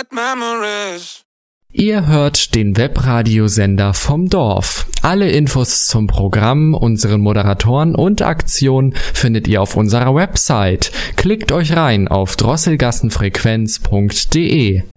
bad memories. Ihr hört den Webradiosender vom Dorf. Alle Infos zum Programm, unseren Moderatoren und Aktionen findet ihr auf unserer Website. Klickt euch rein auf drosselgassenfrequenz.de.